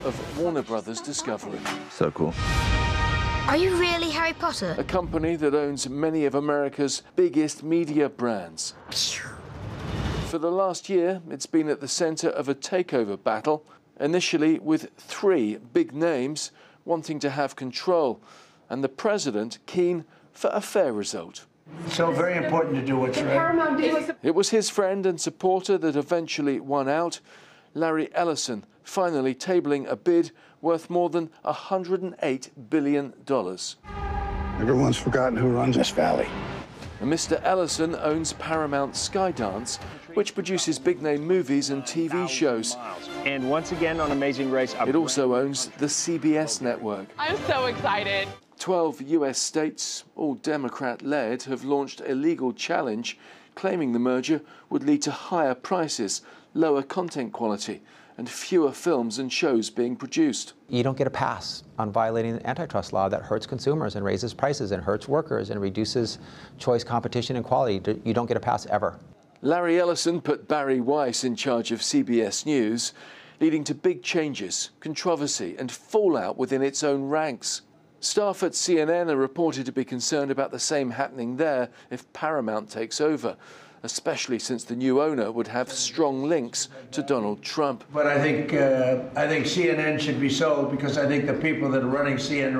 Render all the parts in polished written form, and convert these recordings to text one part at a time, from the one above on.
of Warner Brothers Discovery. So cool. Are you really Harry Potter? A company that owns many of America's biggest media brands. For the last year, it's been at the center of a takeover battle, initially with 3 big names wanting to have control, and the president keen for a fair result. So very important to do what's right. It was his friend and supporter that eventually won out, Larry Ellison, finally tabling a bid worth more than $108 billion. Everyone's forgotten who runs this valley. And Mr. Ellison owns Paramount Skydance, which produces big-name movies and TV shows. And once again on Amazing Race, it also owns the CBS network. I'm so excited. 12 U.S. states, all Democrat-led, have launched a legal challenge claiming the merger would lead to higher prices, lower content quality, and fewer films and shows being produced. You don't get a pass on violating the antitrust law that hurts consumers and raises prices and hurts workers and reduces choice, competition, and quality. You don't get a pass ever. Larry Ellison put Barry Weiss in charge of CBS News, leading to big changes, controversy, and fallout within its own ranks. Staff at CNN are reported to be concerned about the same happening there if Paramount takes over, especially since the new owner would have strong links to Donald Trump. But I think CNN should be sold because I think the people that are running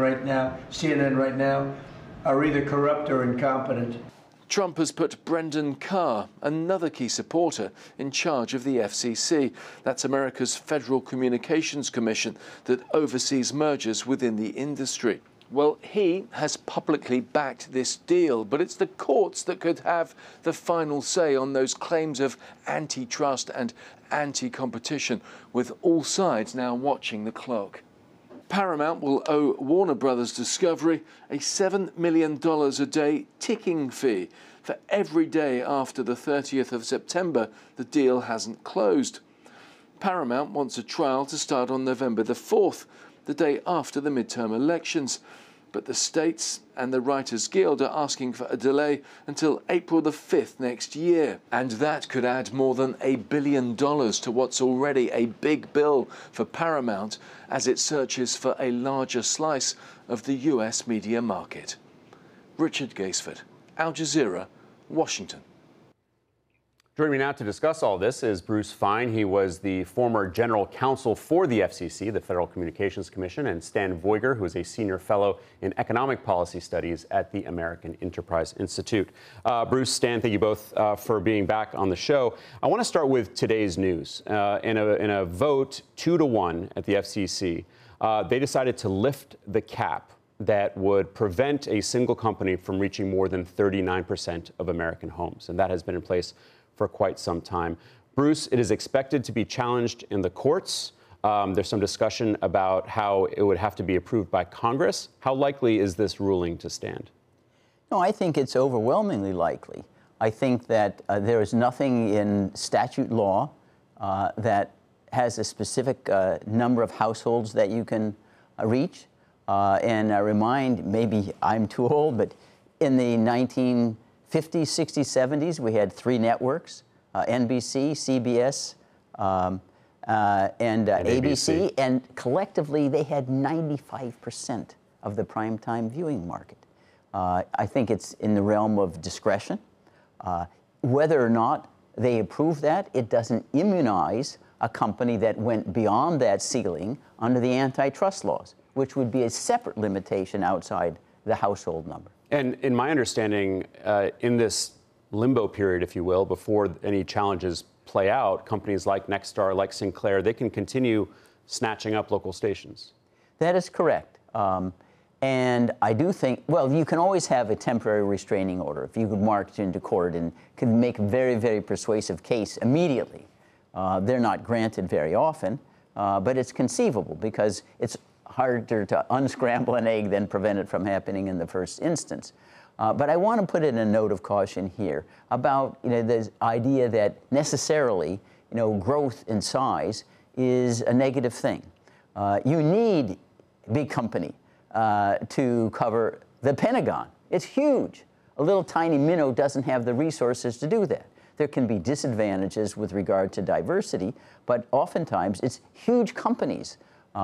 CNN right now are either corrupt or incompetent. Trump has put Brendan Carr, another key supporter, in charge of the FCC. That's America's Federal Communications Commission that oversees mergers within the industry. Well, he has publicly backed this deal, but it's the courts that could have the final say on those claims of antitrust and anti-competition, with all sides now watching the clock. Paramount will owe Warner Brothers Discovery a $7 million a day ticking fee for every day after the 30th of September the deal hasn't closed. Paramount wants a trial to start on November the 4th, the day after the midterm elections. But the states and the Writers Guild are asking for a delay until April the 5th next year. And that could add more than $1 billion to what's already a big bill for Paramount as it searches for a larger slice of the US media market. Richard Gaisford, Al Jazeera, Washington. Joining me now to discuss all this is Bruce Fein. He was the former general counsel for the FCC, the Federal Communications Commission, and Stan Voiger, who is a senior fellow in economic policy studies at the American Enterprise Institute. Bruce, Stan, thank you both for being back on the show. I want to start with today's news. In a vote 2-1 at the FCC, they decided to lift the cap that would prevent a single company from reaching more than 39% of American homes, and that has been in place for quite some time. Bruce, it is expected to be challenged in the courts. There's some discussion about how it would have to be approved by Congress. How likely is this ruling to stand? No, I think it's overwhelmingly likely. I think that there is nothing in statute law that has a specific number of households that you can reach. And I remind, maybe I'm too old, but in the 1950s, 60s, 70s, we had 3 networks, NBC, CBS, and ABC, and collectively they had 95% of the primetime viewing market. I think it's in the realm of discretion. Whether or not they approve that, it doesn't immunize a company that went beyond that ceiling under the antitrust laws, which would be a separate limitation outside the household number. And in my understanding, in this limbo period, if you will, before any challenges play out, companies like Nexstar, like Sinclair, they can continue snatching up local stations. That is correct. And I do think, well, you can always have a temporary restraining order if you could march into court and can make a very, very persuasive case immediately. They're not granted very often, but it's conceivable because it's harder to unscramble an egg than prevent it from happening in the first instance. But I want to put in a note of caution here about the idea that necessarily growth in size is a negative thing. You need a big company to cover the Pentagon. It's huge. A little tiny minnow doesn't have the resources to do that. There can be disadvantages with regard to diversity, but oftentimes it's huge companies